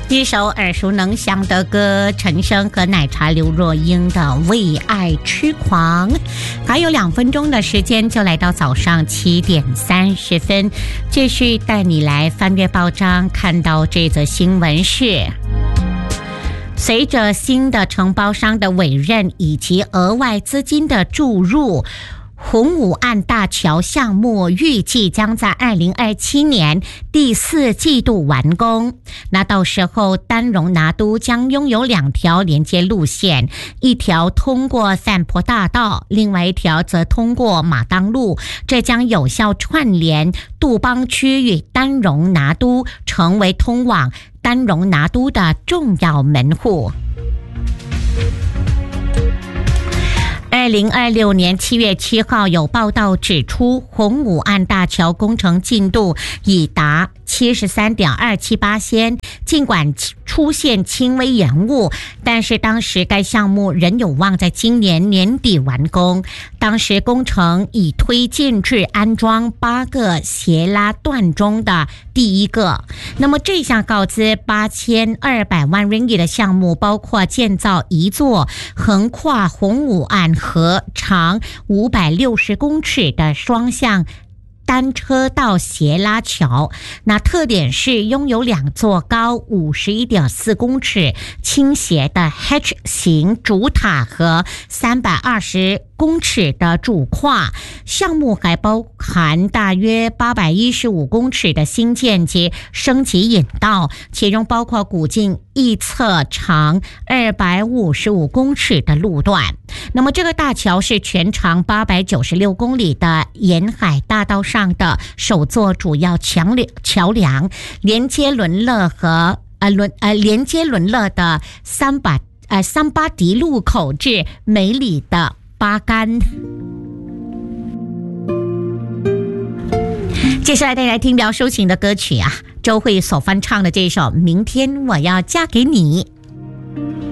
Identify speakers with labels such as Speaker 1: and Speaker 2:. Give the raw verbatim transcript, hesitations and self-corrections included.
Speaker 1: 一首耳熟能详的歌，陈升和奶茶刘若英的《为爱痴狂》。还有两分钟的时间就来到早上七点三十分，继续带你来翻阅报章，看到这则新闻是：随着新的承包商的委任以及额外资金的注入，洪武岸大桥项目预计将在二零二七年第四季度完工。那到时候丹戎拿督将拥有两条连接路线，一条通过散坡大道，另外一条则通过马当路，这将有效串联杜邦区与丹戎拿督，成为通往丹戎拿督的重要门户。二零二六年七月七号，有报道指出，洪武岸大桥工程进度已达七十三点二七八%，尽管出现轻微延误，但是当时该项目仍有望在今年年底完工。当时工程已推进至安装八个斜拉段中的第一个。那么这项耗资八千二百万ringgit的项目，包括建造一座横跨洪武岸河长五百六十公尺的双向单车道斜拉桥，那特点是拥有两座高五十一点四公尺倾斜的 H 型主塔和三百二十公尺的主跨。项目还包含大约八百一十五公尺的新建及升级引道，其中包括古晋一侧长二百五十五公尺的路段。那么这个大桥是全长八百九十六公里的沿海大道上的首座主要桥梁，连接伦勒和呃伦呃连接伦勒的三巴呃三巴迪路口至梅里的巴干。接下来带来听比较抒情的歌曲啊，周蕙所翻唱的这首《明天我要嫁给你》。